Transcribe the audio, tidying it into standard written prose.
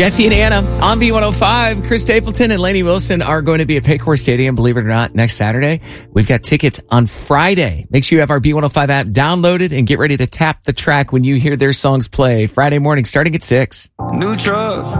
Jesse and Anna on B105. Chris Stapleton and Lainey Wilson are going to be at Paycor Stadium, believe it or not, next Saturday. We've got tickets on Friday. Make sure you have our B105 app downloaded and get ready to tap the track when you hear their songs play Friday morning starting at 6. New truck.